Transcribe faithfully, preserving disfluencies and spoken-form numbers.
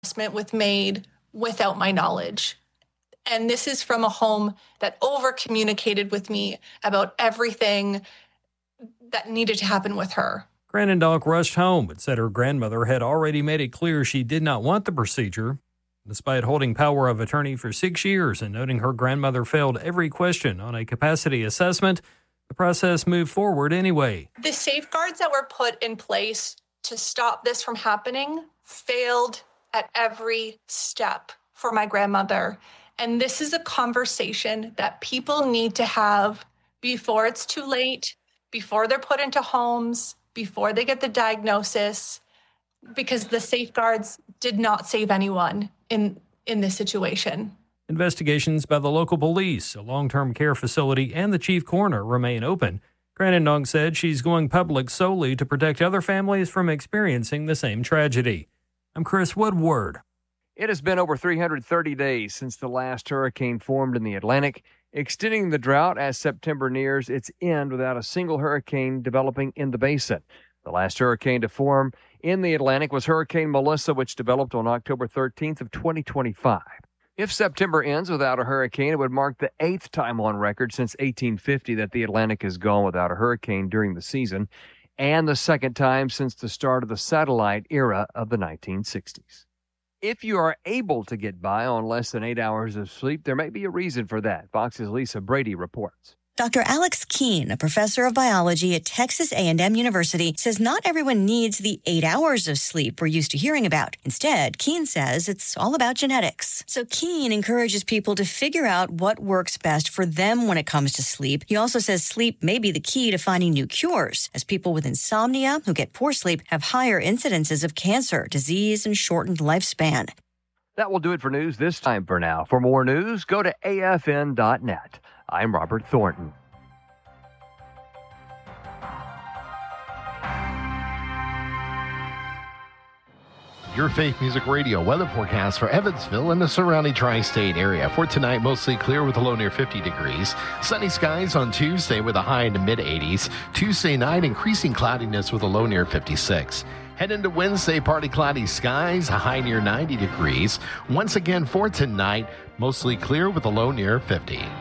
assessment was made without my knowledge. And this is from a home that over-communicated with me about everything that needed to happen with her. Grandendonk rushed home but said her grandmother had already made it clear she did not want the procedure. Despite holding power of attorney for six years and noting her grandmother failed every question on a capacity assessment, the process moved forward anyway. The safeguards that were put in place to stop this from happening failed at every step for my grandmother. And this is a conversation that people need to have before it's too late, before they're put into homes, before they get the diagnosis, because the safeguards did not save anyone in, in this situation. Investigations by the local police, a long-term care facility, and the chief coroner remain open. Grandendonk said she's going public solely to protect other families from experiencing the same tragedy. I'm Chris Woodward. It has been over three hundred thirty days since the last hurricane formed in the Atlantic, extending the drought as September nears its end without a single hurricane developing in the basin. The last hurricane to form in the Atlantic was Hurricane Melissa, which developed on October thirteenth of twenty twenty-five. If September ends without a hurricane, it would mark the eighth time on record since eighteen fifty that the Atlantic has gone without a hurricane during the season, and the second time since the start of the satellite era of the nineteen sixties. If you are able to get by on less than eight hours of sleep, there may be a reason for that. Fox's Lisa Brady reports. Doctor Alex Keene, a professor of biology at Texas A and M University, says not everyone needs the eight hours of sleep we're used to hearing about. Instead, Keene says it's all about genetics. So Keene encourages people to figure out what works best for them when it comes to sleep. He also says sleep may be the key to finding new cures, as people with insomnia who get poor sleep have higher incidences of cancer, disease, and shortened lifespan. That will do it for news this time for now. For more news, go to A F N dot net. I'm Robert Thornton. Your Faith Music Radio weather forecast for Evansville and the surrounding tri-state area. For tonight, mostly clear with a low near fifty degrees. Sunny skies on Tuesday with a high in the mid eighties. Tuesday night, increasing cloudiness with a low near fifty-six. Head into Wednesday, partly cloudy skies, a high near ninety degrees. Once again for tonight, mostly clear with a low near fifty.